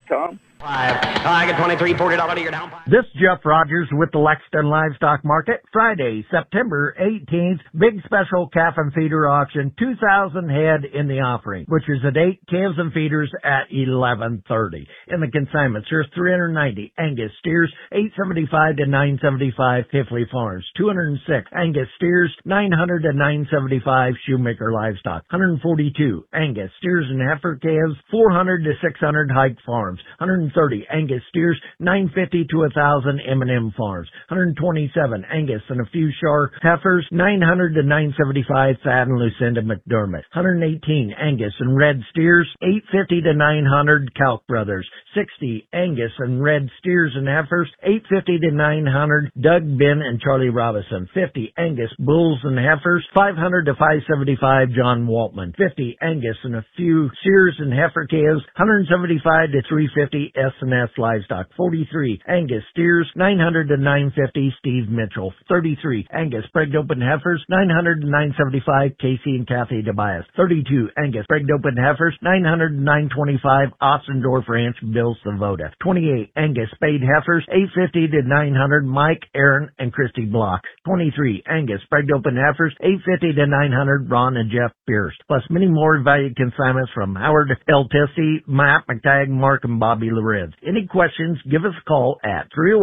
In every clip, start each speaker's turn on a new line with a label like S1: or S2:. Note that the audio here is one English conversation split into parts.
S1: com.
S2: I get 23, $40 you're down.
S3: This is Jeff Rogers with the Lexington Livestock Market. Friday, September 18th, big special calf and feeder auction, 2,000 head in the offering, which is at 8 calves and feeders at 11:30. In the consignments, there's 390 Angus steers, 875 to 975 Hifley Farms, 206 Angus steers, 900 to 975 Shoemaker Livestock, 142 Angus steers and heifer calves, 400 to 600 Hike Farms, 130 Angus steers, 950 to 1,000 M&M Farms, 127 Angus and a few Shar heifers, 900 to 975 Thad and Lucinda McDermott, 118 Angus and red steers, 850 to 900 Calc Brothers, 60 Angus and red steers and heifers, 850 to 900 Doug Ben and Charlie Robinson, 50 Angus bulls and heifers, 500 to 575 John Waltman, 50 Angus and a few steers and heifer calves, 175 to 350 S&S Livestock, 43 Angus steers, 900 to 950 Steve Mitchell, 33 Angus pregged open heifers, 900 to 975 Casey and Kathy Tobias, 32 Angus pregged open heifers, 900 to 925 Ossendorf Ranch Bill Savoda, 28 Angus spayed heifers, 850 to 900 Mike, Aaron, and Christy Block, 23 Angus pregged open heifers, 850 to 900 Ron and Jeff Pierce, plus many more valued consignments from Howard L. Tissy, Matt McTagg, Mark, and Bobby Lorenz. Any questions, give us a call at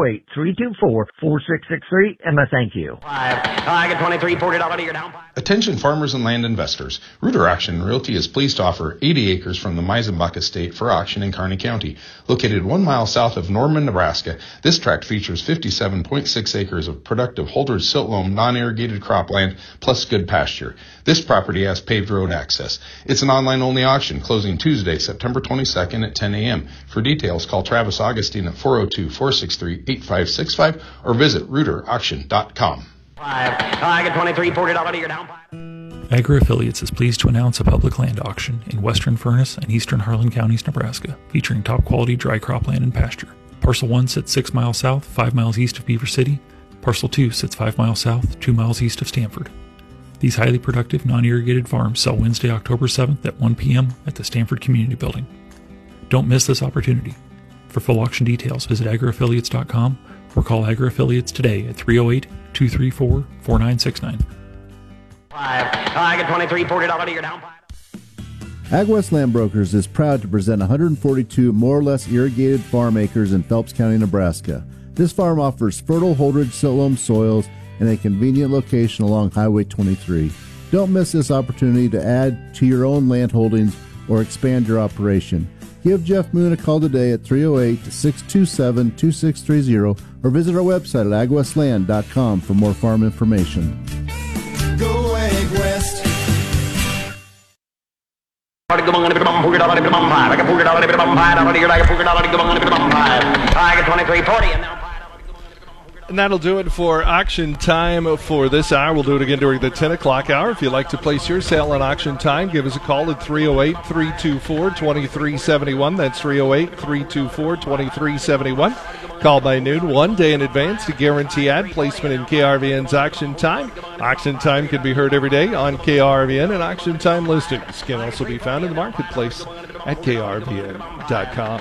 S3: 308-324-4663, and I thank you.
S2: I get 23, $40 you're down.
S4: Attention farmers and land investors. Reuter Auction Realty is pleased to offer 80 acres from the Meisenbach Estate for auction in Kearney County. Located 1 mile south of Norman, Nebraska, this tract features 57.6 acres of productive Holders silt loam non-irrigated cropland plus good pasture. This property has paved road access. It's an online-only auction closing Tuesday, September 22nd at 10 a.m. For details, call Travis Augustine at 402-463-8565 or visit reuterauction.com.
S2: I get 23, $40 you're down.
S5: Agri Affiliates is pleased to announce a public land auction in western Furnace and eastern Harlan counties, Nebraska, featuring top quality dry cropland and pasture. Parcel 1 sits 6 miles south, 5 miles east of Beaver City. Parcel 2 sits 5 miles south, 2 miles east of Stanford. These highly productive, non-irrigated farms sell Wednesday, October 7th at 1 p.m. at the Stanford Community Building. Don't miss this opportunity. For full auction details, visit agriaffiliates.com or call Agri Affiliates today at 308-234-4969.
S2: I get 23, $40 you're down.
S6: AgWest Land Brokers is proud to present 142 more or less irrigated farm acres in Phelps County, Nebraska. This farm offers fertile Holdridge silt loam soils in a convenient location along Highway 23. Don't miss this opportunity to add to your own land holdings or expand your operation. Give Jeff Moon a call today at 308-627-2630 or visit our website at agwestland.com for more farm information.
S7: Go Ag West.
S2: I get 23, $40 and now.
S8: And that'll do it for auction time for this hour. We'll do it again during the 10 o'clock hour. If you'd like to place your sale on auction time, give us a call at 308-324-2371. That's 308-324-2371. Call by noon 1 day in advance to guarantee ad placement in KRVN's auction time. Auction time can be heard every day on KRVN, and auction time listings can also be found in the marketplace at krvn.com.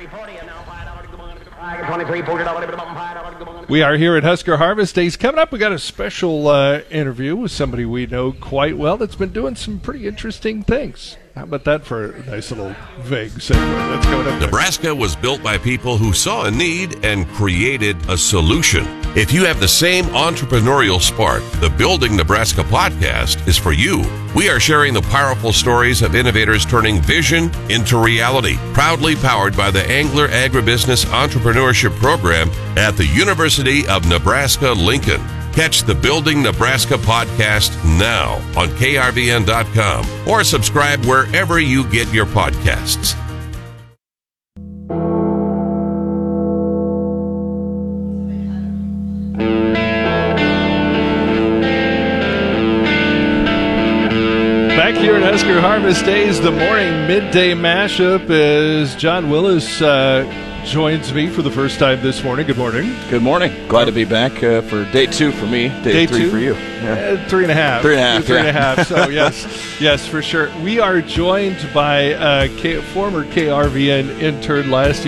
S8: We are here at Husker Harvest Days. Coming up, we got a special interview with somebody we know quite well that's been doing some pretty interesting things. How about that for a nice little vague segue? That's coming up.
S9: Nebraska was built by people who saw a need and created a solution. If you have the same entrepreneurial spark, the Building Nebraska podcast is for you. We are sharing the powerful stories of innovators turning vision into reality. Proudly powered by the Angler Agribusiness Entrepreneurship Program at the University of Nebraska-Lincoln. Catch the Building Nebraska podcast now on krvn.com or subscribe wherever you get your podcasts.
S8: Back here at Husker Harvest Days, the morning midday mashup as John Willis joins me for the first time this morning. Good morning.
S10: Good morning. Glad to be back for day 2 for me, day 3
S8: two?
S10: for you. Yeah.
S8: 3.5.
S10: 3.5.
S8: 3.5. So yes, for sure. We are joined by former KRVN intern last year.